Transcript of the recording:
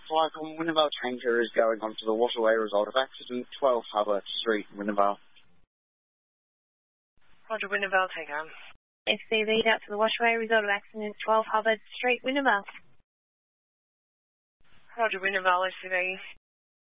flight on Winnevale Tanker is going on to the waterway result of accident 12 Hubbard Street, Winnevale. Roger, Winnevale, take on. FC lead out to the waterway result of accident 12 Hubbard Street, Winnevale. Roger, Winnevale, SCV.